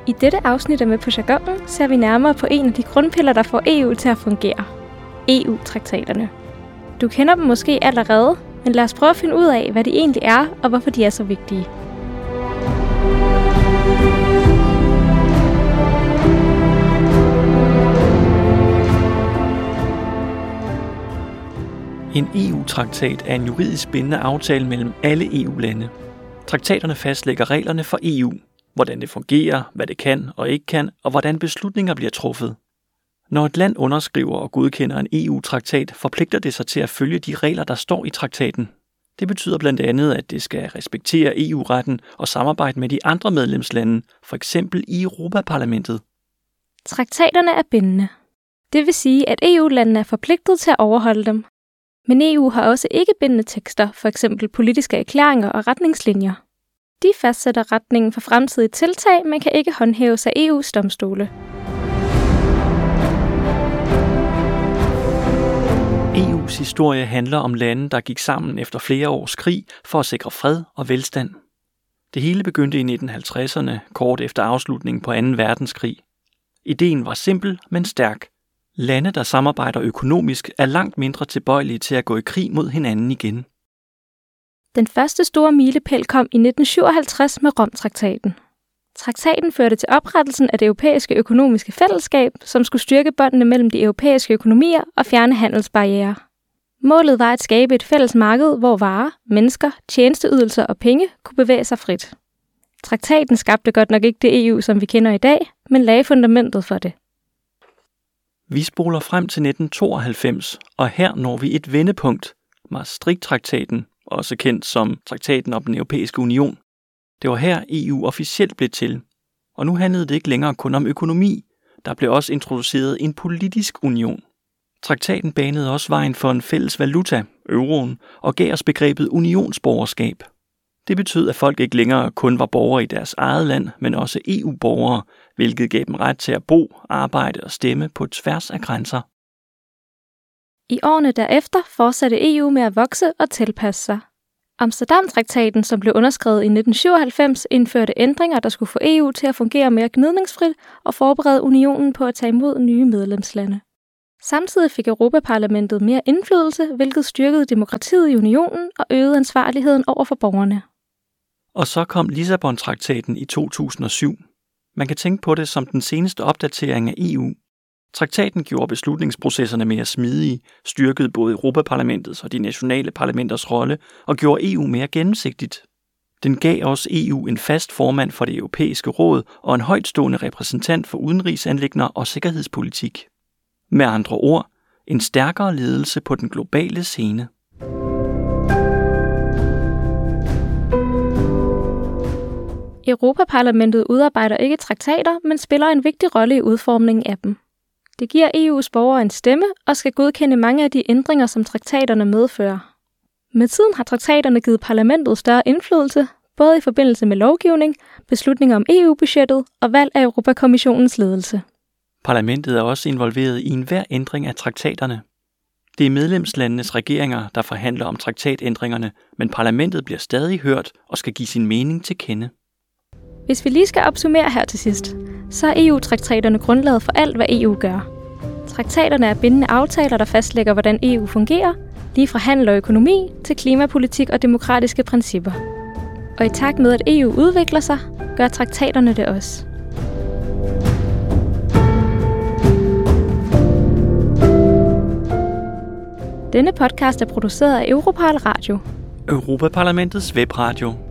I dette afsnit af Med på Jargonen ser vi nærmere på en af de grundpiller, der får EU til at fungere. EU-traktaterne. Du kender dem måske allerede, men lad os prøve at finde ud af, hvad de egentlig er, og hvorfor de er så vigtige. En EU-traktat er en juridisk bindende aftale mellem alle EU-lande. Traktaterne fastlægger reglerne for EU, hvordan det fungerer, hvad det kan og ikke kan, og hvordan beslutninger bliver truffet. Når et land underskriver og godkender en EU-traktat, forpligter det sig til at følge de regler, der står i traktaten. Det betyder blandt andet, at det skal respektere EU-retten og samarbejde med de andre medlemslande, f.eks. i Europaparlamentet. Traktaterne er bindende. Det vil sige, at EU-landene er forpligtet til at overholde dem. Men EU har også ikke bindende tekster, f.eks. politiske erklæringer og retningslinjer. De fastsætter retningen for fremtidige tiltag, men kan ikke håndhæves af EU's domstole. EU's historie handler om lande, der gik sammen efter flere års krig for at sikre fred og velstand. Det hele begyndte i 1950'erne, kort efter afslutningen på 2. verdenskrig. Ideen var simpel, men stærk. Lande, der samarbejder økonomisk, er langt mindre tilbøjelige til at gå i krig mod hinanden igen. Den første store milepæl kom i 1957 med Romtraktaten. Traktaten førte til oprettelsen af det europæiske økonomiske fællesskab, som skulle styrke båndene mellem de europæiske økonomier og fjerne handelsbarrierer. Målet var at skabe et fælles marked, hvor varer, mennesker, tjenesteydelser og penge kunne bevæge sig frit. Traktaten skabte godt nok ikke det EU, som vi kender i dag, men lagde fundamentet for det. Vi spoler frem til 1992, og her når vi et vendepunkt, Maastricht-traktaten, også kendt som Traktaten om den Europæiske Union. Det var her EU officielt blev til, og nu handlede det ikke længere kun om økonomi. Der blev også introduceret en politisk union. Traktaten banede også vejen for en fælles valuta, euroen, og gav os begrebet unionsborgerskab. Det betød, at folk ikke længere kun var borgere i deres eget land, men også EU-borgere, hvilket gav dem ret til at bo, arbejde og stemme på tværs af grænser. I årene derefter fortsatte EU med at vokse og tilpasse sig. Amsterdam-traktaten, som blev underskrevet i 1997, indførte ændringer, der skulle få EU til at fungere mere gnidningsfrit og forberede unionen på at tage imod nye medlemslande. Samtidig fik Europaparlamentet mere indflydelse, hvilket styrkede demokratiet i unionen og øgede ansvarligheden over for borgerne. Og så kom Lissabon-traktaten i 2007. Man kan tænke på det som den seneste opdatering af EU. Traktaten gjorde beslutningsprocesserne mere smidige, styrkede både Europaparlamentets og de nationale parlamenters rolle og gjorde EU mere gennemsigtigt. Den gav også EU en fast formand for det europæiske råd og en højtstående repræsentant for udenrigsanliggender og sikkerhedspolitik. Med andre ord, en stærkere ledelse på den globale scene. Europaparlamentet udarbejder ikke traktater, men spiller en vigtig rolle i udformningen af dem. Det giver EU's borgere en stemme og skal godkende mange af de ændringer, som traktaterne medfører. Med tiden har traktaterne givet parlamentet større indflydelse, både i forbindelse med lovgivning, beslutninger om EU-budgettet og valg af Europakommissionens ledelse. Parlamentet er også involveret i enhver ændring af traktaterne. Det er medlemslandenes regeringer, der forhandler om traktatændringerne, men parlamentet bliver stadig hørt og skal give sin mening til kende. Hvis vi lige skal opsummere her til sidst, så er EU-traktaterne grundlaget for alt, hvad EU gør. Traktaterne er bindende aftaler, der fastlægger, hvordan EU fungerer, lige fra handel og økonomi til klimapolitik og demokratiske principper. Og i takt med, at EU udvikler sig, gør traktaterne det også. Denne podcast er produceret af Europal Radio. Europaparlamentets webradio.